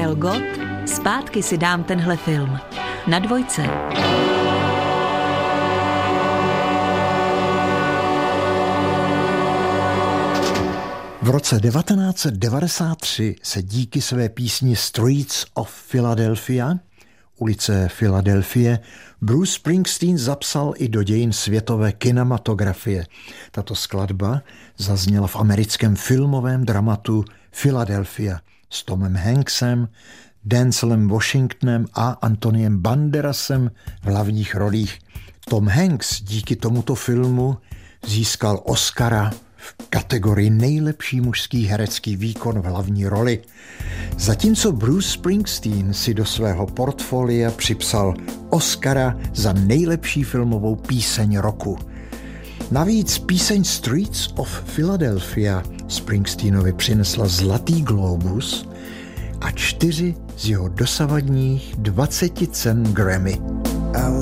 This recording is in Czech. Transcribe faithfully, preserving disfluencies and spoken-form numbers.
Karel Gott, Zpátky si dám tenhle film. Na Dvojce. V roce devatenáct set devadesát tři se díky své písni Streets of Philadelphia, ulice Filadelfie, Bruce Springsteen zapsal i do dějin světové kinematografie. Tato skladba zazněla v americkém filmovém dramatu Philadelphia s Tomem Hanksem, Denzelem Washingtonem a Antoniem Banderasem v hlavních rolích. Tom Hanks díky tomuto filmu získal Oscara v kategorii nejlepší mužský herecký výkon v hlavní roli. Zatímco Bruce Springsteen si do svého portfolia připsal Oscara za nejlepší filmovou píseň roku. Navíc píseň Streets of Philadelphia Springsteenovi přinesla Zlatý glóbus a čtyři z jeho dosavadních dvaceti cen Grammy.